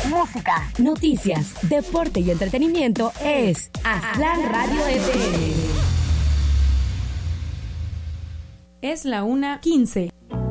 música, noticias, deporte y entretenimiento es Aztlán Radio FM. Es la 1:15.